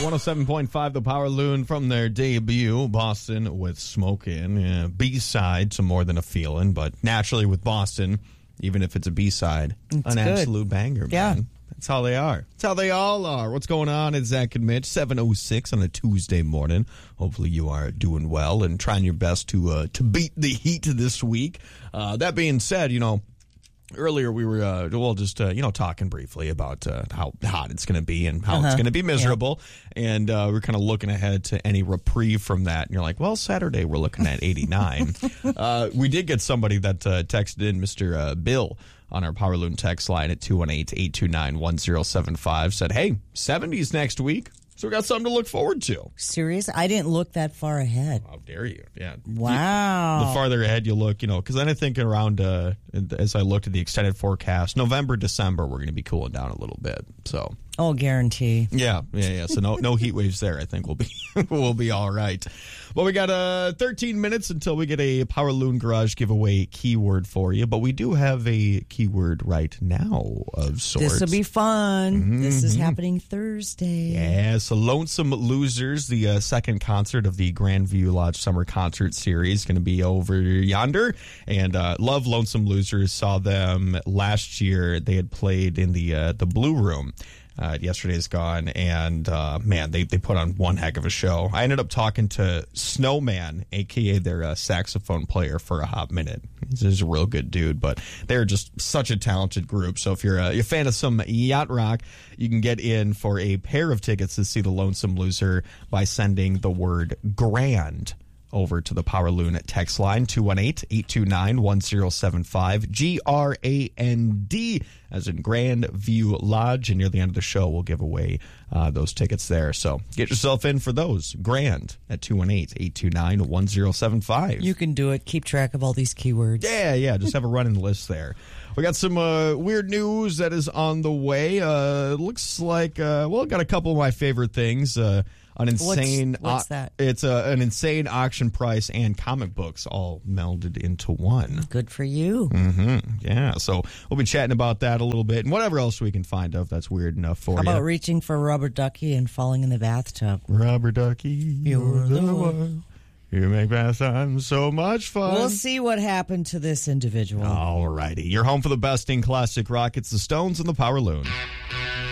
107.5, the Power Loon from their debut, Boston with Smokin'. B-side to More Than a Feelin', but naturally with Boston, even if it's a B-side, an absolute banger, man. That's how they are. That's how they all are. What's going on? It's Zach and Mitch, 7:06 on a Tuesday morning. Hopefully you are doing well and trying your best to beat the heat this week. That being said, earlier we were talking briefly about how hot it's going to be and how it's going to be miserable, and we're kind of looking ahead to any reprieve from that. And you're like, well, Saturday we're looking at 89. We did get somebody that texted in, Mr. Bill, on our Power Loon text line at 218-829-1075, said, hey, 70s next week. So we got something to look forward to. Serious? I didn't look that far ahead. How dare you? Yeah. Wow. The farther ahead you look, because then I think around, as I looked at the extended forecast, November, December, we're going to be cooling down a little bit. So. Oh, guarantee. Yeah. So no heat waves there. I think we'll be all right. Well, we got 13 minutes until we get a Power Loon Garage giveaway keyword for you, but we do have a keyword right now of sorts. This will be fun. Mm-hmm. This is happening Thursday. Yeah, so Lonesome Losers, the second concert of the Grandview Lodge Summer Concert Series, going to be over yonder. And love Lonesome Losers. Saw them last year. They had played in the Blue Room. Yesterday's gone, and man, they put on one heck of a show. I ended up talking to Snowman, aka their saxophone player, for a hot minute. He's a real good dude, but they're just such a talented group. So if you're a fan of some yacht rock, you can get in for a pair of tickets to see the Lonesome Loser by sending the word GRAND over to the Power Loon text line, 218-829-1075, GRAND, as in Grandview Lodge. And near the end of the show, we'll give away those tickets there. So get yourself in for those. GRAND at 218-829-1075. You can do it. Keep track of all these keywords. Yeah. Just have a running list there. We got some weird news that is on the way. Looks like, got a couple of my favorite things. An insane. What's that? It's an insane auction price and comic books all melded into one. Good for you. Mm-hmm. Yeah. So we'll be chatting about that a little bit and whatever else we can find of that's weird enough for you. How about reaching for a rubber ducky and falling in the bathtub? Rubber ducky, you're the one. You make pastime so much fun. We'll see what happened to this individual. All righty. You're home for the best in classic rock. It's the Stones and the Power Loon.